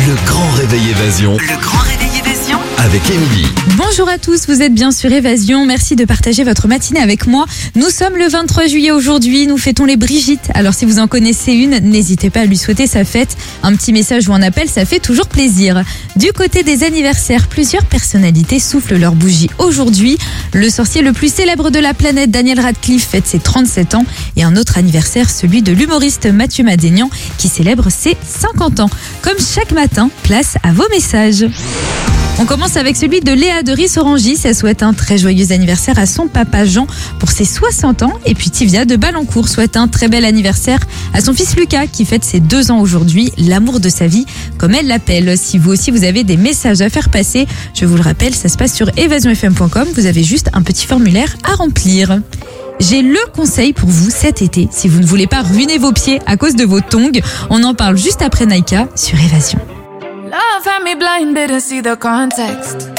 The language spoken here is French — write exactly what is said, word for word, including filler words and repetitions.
Le grand réveil Évasion. Le grand réveil Évasion Avec Émilie. Bonjour à tous, vous êtes bien sur Évasion. Merci de partager votre matinée avec moi. Nous sommes le vingt-trois juillet aujourd'hui, nous fêtons les Brigitte. Alors si vous en connaissez une, n'hésitez pas à lui souhaiter sa fête. Un petit message ou un appel, ça fait toujours plaisir. Du côté des anniversaires, plusieurs personnalités soufflent leur bougie aujourd'hui. Le sorcier le plus célèbre de la planète, Daniel Radcliffe, fête ses trente-sept ans. Et un autre anniversaire, celui de l'humoriste Mathieu Madénian, qui célèbre ses cinquante ans. Comme chaque matin, place à vos messages. On commence avec celui de Léa de Ris-Orangis. Elle souhaite un très joyeux anniversaire à son papa Jean pour ses soixante ans. Et puis Tivia de Balancourt souhaite un très bel anniversaire à son fils Lucas qui fête ses deux ans aujourd'hui. L'amour de sa vie, comme elle l'appelle. Si vous aussi vous avez des messages à faire passer, je vous le rappelle, ça se passe sur évasion f m point com. Vous avez juste un petit formulaire à remplir. J'ai le conseil pour vous cet été, si vous ne voulez pas ruiner vos pieds à cause de vos tongs. On en parle juste après Naika sur Évasion. Love had me blinded to see the context.